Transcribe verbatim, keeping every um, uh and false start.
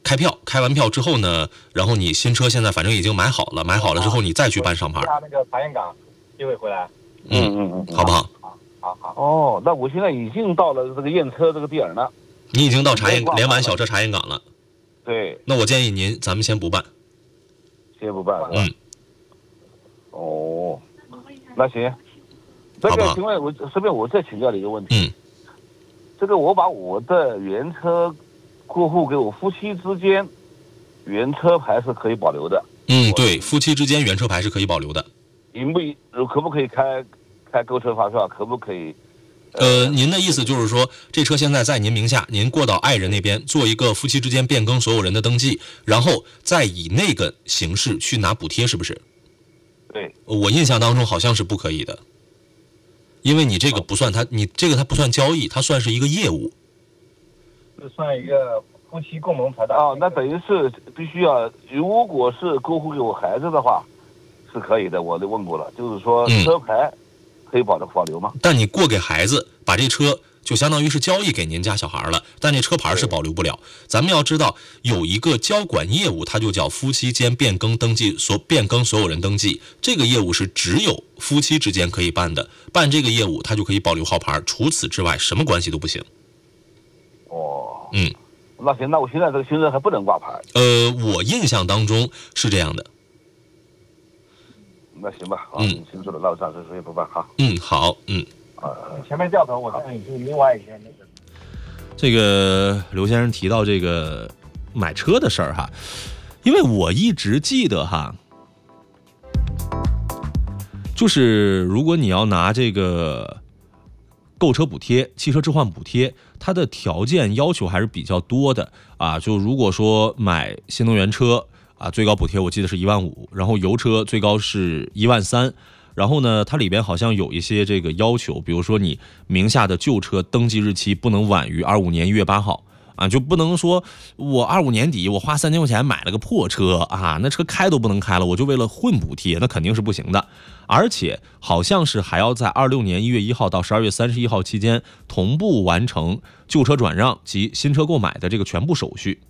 开票，开完票之后呢，然后你新车现在反正已经买好了，买好了之后你再去办上牌。 他那个查验岗就会回来。 嗯嗯嗯，好不好？ 好，好，好。 哦，那我现在已经到了这个验车这个点了。 你已经到查验连完小车查验岗了。 对。 那我建议您，咱们先不办。 先不办。 嗯。 哦，那行。这个，请问我这边我再请教你一个问题。 嗯。 这个我把我的原车过户给我夫妻之间，原车牌是可以保留的。 嗯，对，夫妻之间原车牌是可以保留的。 应不可不可以开开购车发票？可不可以？ 呃，您的意思就是说，这车现在在您名下，您过到爱人那边做一个夫妻之间变更所有人的登记，然后再以那个形式去拿补贴，是不是？ 对。 我印象当中好像是不可以的。因为你这个不算它，你这个它不算交易，它算是一个业务， 是算一个夫妻共同财产。 哦，那等于是必须要，如果是过户给我孩子的话，是可以的。我都问过了，就是说车牌可以保留保留吗？ 但你过给孩子，把这车就相当于是交易给您家小孩了，但这车牌是保留不了。咱们要知道，有一个交管业务，它就叫夫妻间变更登记所变更所有人登记，这个业务是只有夫妻之间可以办的，办这个业务它就可以保留号牌，除此之外什么关系都不行。 哦， 嗯， 那行，那我现在这个新车还不能挂牌。 呃，我印象当中是这样的。 那行吧，啊，嗯，清楚了，那我暂时也不办哈。 嗯，好，嗯。 啊，前面掉头，我看你是另外一个那个。 这个刘先生提到这个买车的事儿哈，因为我一直记得哈，就是如果你要拿这个购车补贴、汽车置换补贴，它的条件要求还是比较多的啊。就如果说买新能源车啊，最高补贴我记得是一万五，然后油车最高是一万三。然后呢，它里边好像有一些这个要求，比如说你名下的旧车登记日期不能晚于二五年一月八号啊，就不能说我二五年底我花三千块钱买了个破车啊，那车开都不能开了，我就为了混补贴，那肯定是不行的。而且好像是还要在二六年一月一号到十二月三十一号期间同步完成旧车转让及新车购买的这个全部手续。